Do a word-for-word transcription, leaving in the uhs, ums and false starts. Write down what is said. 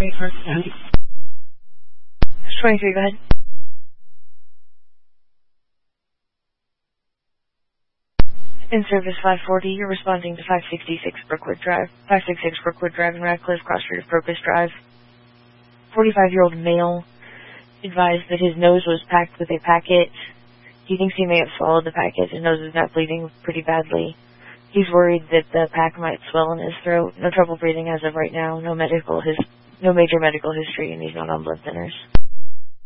twenty-three, go ahead. In service five forty, you're responding to five sixty-six Brookwood Drive. five sixty-six Brookwood Drive in Radcliffe, cross street of Crocus Drive. forty-five-year-old male advised that his nose was packed with a packet. He thinks he may have swallowed the packet. His nose is now bleeding pretty badly. He's worried that the pack might swell in his throat. No trouble breathing as of right now. No medical his, no major medical history, and he's not on blood thinners.